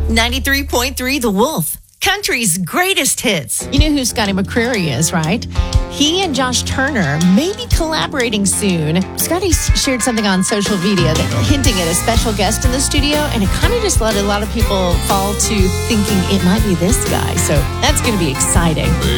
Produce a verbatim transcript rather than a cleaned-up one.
ninety-three point three The Wolf, country's greatest hits. You know who Scotty McCreery is, right? He and Josh Turner may be collaborating soon. Scotty shared something on social media that hinting at a special guest in the studio, and it kind of just let a lot of people fall to thinking it might be this guy. So that's going to be exciting.